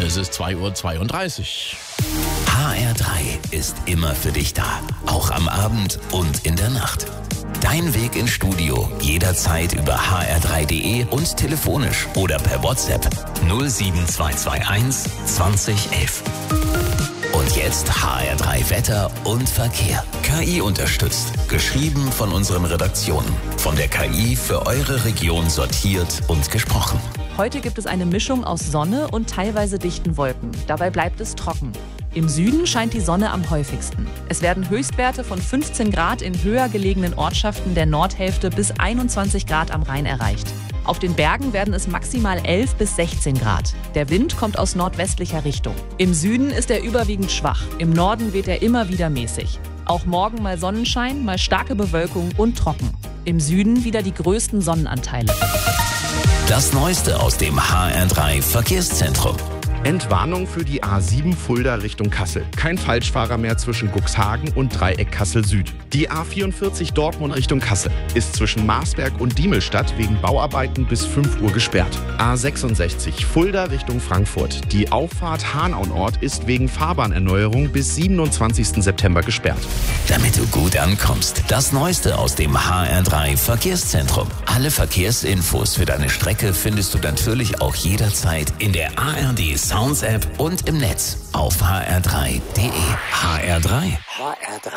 Es ist 2:32 Uhr. HR3 ist immer für dich da, auch am Abend und in der Nacht. Dein Weg ins Studio jederzeit über hr3.de und telefonisch oder per WhatsApp 07221 2011. Und jetzt HR3 Wetter und Verkehr. KI unterstützt. Geschrieben von unseren Redaktionen. Von der KI für eure Region sortiert und gesprochen. Heute gibt es eine Mischung aus Sonne und teilweise dichten Wolken. Dabei bleibt es trocken. Im Süden scheint die Sonne am häufigsten. Es werden Höchstwerte von 15 Grad in höher gelegenen Ortschaften der Nordhälfte bis 21 Grad am Rhein erreicht. Auf den Bergen werden es maximal 11 bis 16 Grad. Der Wind kommt aus nordwestlicher Richtung. Im Süden ist er überwiegend schwach. Im Norden weht er immer wieder mäßig. Auch morgen mal Sonnenschein, mal starke Bewölkung und trocken. Im Süden wieder die größten Sonnenanteile. Das Neueste aus dem HR3 Verkehrszentrum. Entwarnung für die A7 Fulda Richtung Kassel. Kein Falschfahrer mehr zwischen Cuxhagen und Dreieck Kassel Süd. Die A44 Dortmund Richtung Kassel ist zwischen Marsberg und Diemelstadt wegen Bauarbeiten bis 5 Uhr gesperrt. A66 Fulda Richtung Frankfurt. Die Auffahrt Hanau-Nord ist wegen Fahrbahnerneuerung bis 27. September gesperrt. Damit du gut ankommst, das Neueste aus dem HR3 Verkehrszentrum. Alle Verkehrsinfos für deine Strecke findest du natürlich auch jederzeit in der ARD Sounds App und im Netz auf hr3.de. HR3